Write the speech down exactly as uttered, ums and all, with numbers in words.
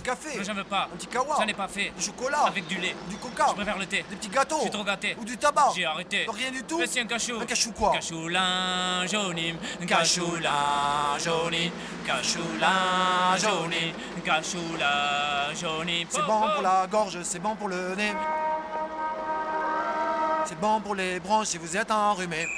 café. Non, j'en veux pas. Un petit kawa. J'en ai pas fait. Du chocolat. Avec du lait. Du coca. Je préfère le thé. Des petits gâteaux. Je suis trop gâté. Ou du tabac. J'ai arrêté. Rien du tout. Mais c'est un cachou. Un cachou quoi? Cachoulin jaune, cachoulin jaune, cachoulin jaune, cachoulin jaune. C'est bon pour la gorge, c'est bon pour le nez. C'est bon pour les bronches si vous êtes enrhumé.